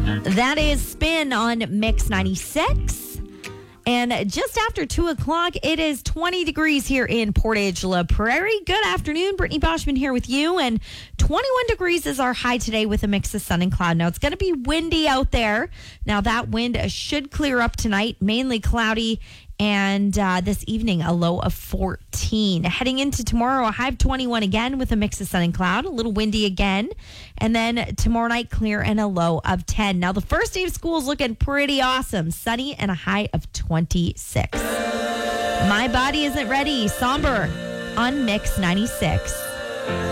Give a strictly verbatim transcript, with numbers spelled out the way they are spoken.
That is Spin on Mix ninety-six. And just after two o'clock, it is twenty degrees here in Portage La Prairie. Good afternoon. Brittany Boschman here with you. And twenty-one degrees is our high today with a mix of sun and cloud. Now, it's going to be windy out there. Now, that wind should clear up tonight, mainly cloudy. And uh, this evening, a low of fourteen. Heading into tomorrow, a high of twenty-one again with a mix of sun and cloud, a little windy again. And then tomorrow night, clear and a low of ten. Now, the first day of school is looking pretty awesome. Sunny and a high of twenty-six. My Body Isn't Ready. Somber on Mix ninety-six.